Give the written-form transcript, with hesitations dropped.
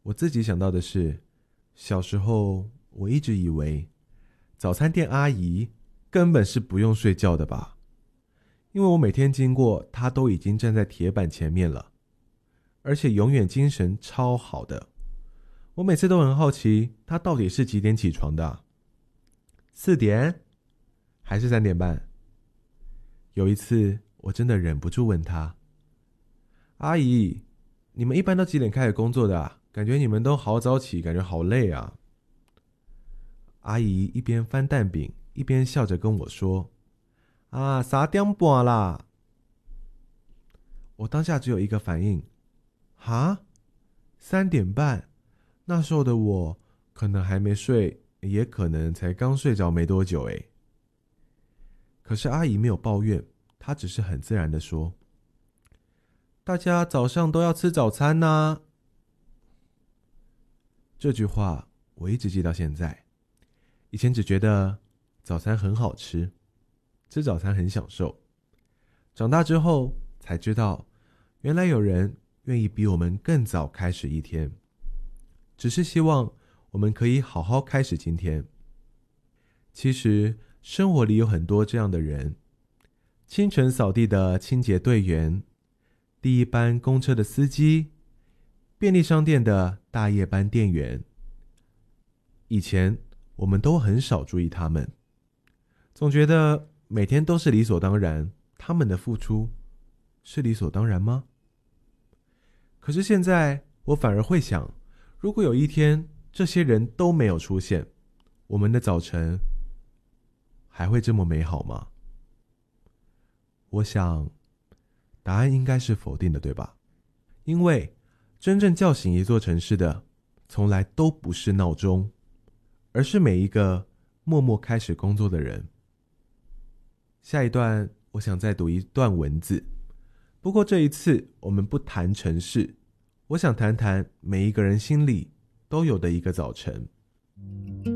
我自己想到的是，小时候我一直以为早餐店阿姨根本是不用睡觉的吧，因为我每天经过她都已经站在铁板前面了，而且永远精神超好的。我每次都很好奇她到底是几点起床的4点还是3点半？有一次我真的忍不住问她，阿姨，你们一般都几点开始工作的啊？感觉你们都好早起，感觉好累啊。阿姨一边翻蛋饼一边笑着跟我说，3点半啦。我当下只有一个反应，3点半？那时候的我可能还没睡，也可能才刚睡着没多久诶。可是阿姨没有抱怨，她只是很自然地说，大家早上都要吃早餐啊。这句话我一直记到现在。以前只觉得早餐很好吃，吃早餐很享受，长大之后才知道，原来有人愿意比我们更早开始一天，只是希望我们可以好好开始今天。其实生活里有很多这样的人，清晨扫地的清洁队员，第一班公车的司机，便利商店的大夜班店员。以前我们都很少注意他们，总觉得每天都是理所当然，他们的付出是理所当然吗？可是现在我反而会想，如果有一天这些人都没有出现，我们的早晨还会这么美好吗？我想答案应该是否定的，对吧？因为真正叫醒一座城市的从来都不是闹钟，而是每一个默默开始工作的人。下一段我想再读一段文字，不过这一次我们不谈城市，我想谈谈每一个人心里都有的一个早晨。